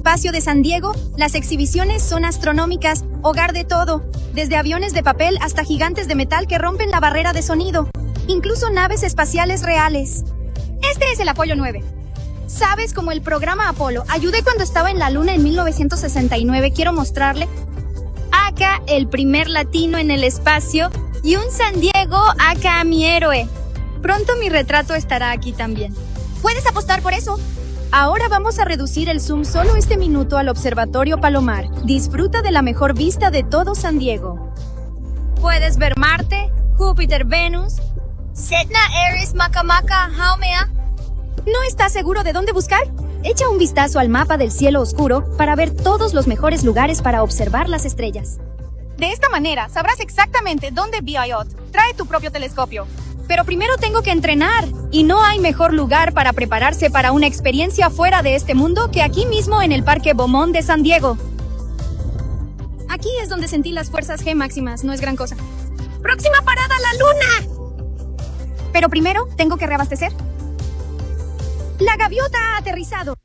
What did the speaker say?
espacio de San Diego, las exhibiciones son astronómicas, hogar de todo, desde aviones de papel hasta gigantes de metal que rompen la barrera de sonido, incluso naves espaciales reales. Este es el Apolo 9. ¿Sabes? Como el programa Apolo. Ayudé cuando estaba en la Luna en 1969. Quiero mostrarle. Acá, el primer latino en el espacio. Y un San Diego, acá mi héroe. Pronto mi retrato estará aquí también. ¿Puedes apostar por eso? Ahora vamos a reducir el zoom solo este minuto al Observatorio Palomar. Disfruta de la mejor vista de todo San Diego. Puedes ver Marte, Júpiter, Venus, Sedna, Eris, Makamaca, Haumea. ¿No estás seguro de dónde buscar? Echa un vistazo al mapa del cielo oscuro para ver todos los mejores lugares para observar las estrellas. De esta manera, sabrás exactamente dónde VIOT. Trae tu propio telescopio. Pero primero tengo que entrenar. Y no hay mejor lugar para prepararse para una experiencia fuera de este mundo que aquí mismo en el Parque Beaumont de San Diego. Aquí es donde sentí las fuerzas G máximas, no es gran cosa. ¡Próxima parada, la Luna! Pero primero tengo que reabastecer. La gaviota ha aterrizado.